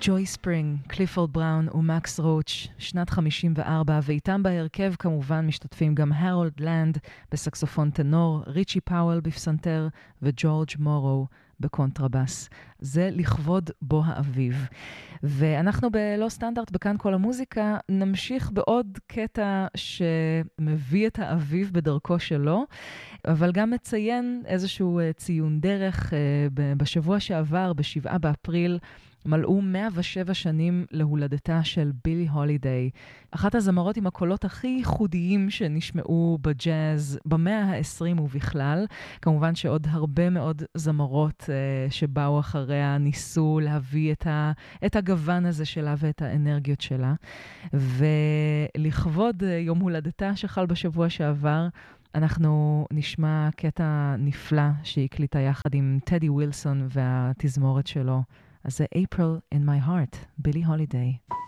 ג'וי ספרינג, קליפורד בראון ומקס רוץ', שנת 54, ואיתם בהרכב כמובן משתתפים גם הרולד לנד בסקסופון טנור, ריצ'י פאוול בפסנתר וג'ורג' מורו בקונטרבס. זה לכבוד בו האביב. ואנחנו בלא סטנדרט בכאן כל המוזיקה, נמשיך בעוד קטע שמביא את האביב בדרכו שלו, אבל גם מציין איזשהו ציון דרך. בשבוע שעבר, ב7 באפריל, מלאו 107 שנים להולדתה של בילי הולידיי, אחת הזמרות עם הקולות הכי ייחודיים שנשמעו בג'אז במאה ה-20 ובכלל. כמובן שעוד הרבה מאוד זמרות שבאו אחריה ניסו להביא את הגוון הזה שלה ואת האנרגיות שלה. ולכבוד יום הולדתה שחל בשבוע שעבר, אנחנו נשמע קטע נפלא שהקליטה יחד עם טדי ווילסון והתזמורת שלו. אז זה April in my heart, בילי הולידיי.